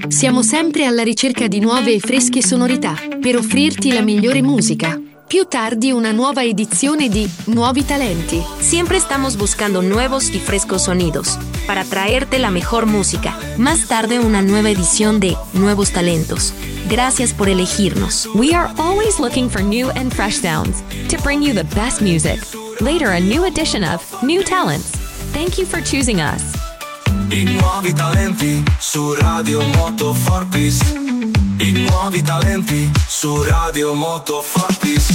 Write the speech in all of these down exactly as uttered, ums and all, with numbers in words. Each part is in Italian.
Siamo sempre alla ricerca di nuove e fresche sonorità per offrirti la migliore musica. Più tardi una nueva edición de Nuevi Talenti. Siempre estamos buscando nuevos y frescos sonidos para traerte la mejor música. Más tarde una nueva edición de Nuevos Talentos. Gracias por elegirnos. We are always looking for new and fresh sounds to bring you the best music. Later a new edition of New Talents. Thank you for choosing us. I nuovi talenti su Radio Moto four Piece. I nuovi talenti su Radio Moto four Piece.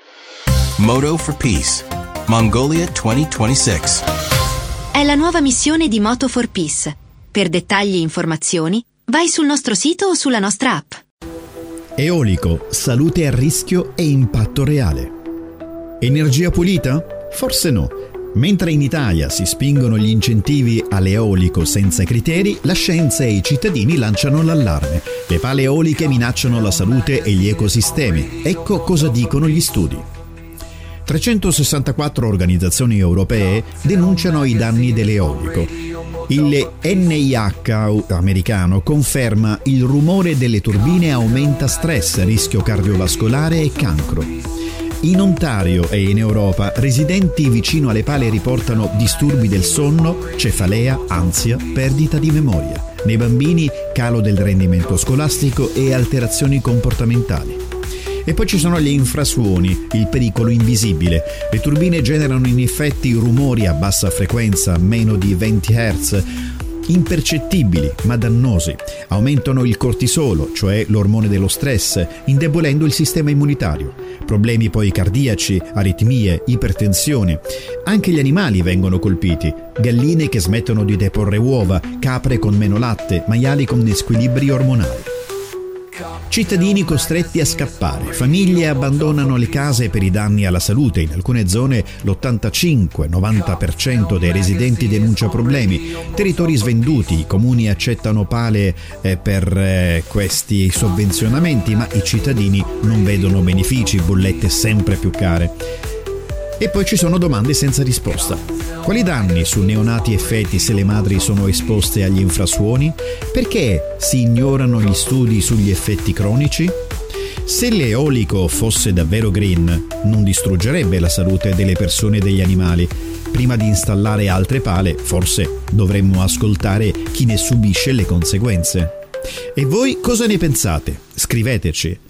Moto for Peace, Mongolia twenty twenty-six. È la nuova missione di Moto for Peace. Per dettagli e informazioni, vai sul nostro sito o sulla nostra app. Eolico, salute a rischio e impatto reale. Energia pulita? Forse no. Mentre in Italia si spingono gli incentivi all'eolico senza criteri, la scienza e i cittadini lanciano l'allarme. Le pale eoliche minacciano la salute e gli ecosistemi. Ecco cosa dicono gli studi. trecentosessantaquattro organizzazioni europee denunciano i danni dell'eolico. Il N I H americano conferma il rumore delle turbine aumenta stress, rischio cardiovascolare e cancro. In Ontario e in Europa, residenti vicino alle pale riportano disturbi del sonno, cefalea, ansia, perdita di memoria. Nei bambini, calo del rendimento scolastico e alterazioni comportamentali. E poi ci sono gli infrasuoni, il pericolo invisibile. Le turbine generano in effetti rumori a bassa frequenza, meno di venti hertz, impercettibili ma dannosi. Aumentano il cortisolo, cioè l'ormone dello stress, indebolendo il sistema immunitario. Problemi poi cardiaci, aritmie, ipertensione. Anche gli animali vengono colpiti. Galline che smettono di deporre uova, capre con meno latte, maiali con squilibri ormonali. Cittadini costretti a scappare, famiglie abbandonano le case per i danni alla salute. In alcune zone l'ottantacinque novanta per cento dei residenti denuncia problemi. Territori svenduti, i comuni accettano pale eh, per eh, questi sovvenzionamenti, ma i cittadini non vedono benefici, bollette sempre più care. E poi ci sono domande senza risposta. Quali danni su neonati e feti se le madri sono esposte agli infrasuoni? Perché si ignorano gli studi sugli effetti cronici? Se l'eolico fosse davvero green, non distruggerebbe la salute delle persone e degli animali. Prima di installare altre pale, forse dovremmo ascoltare chi ne subisce le conseguenze. E voi cosa ne pensate? Scriveteci.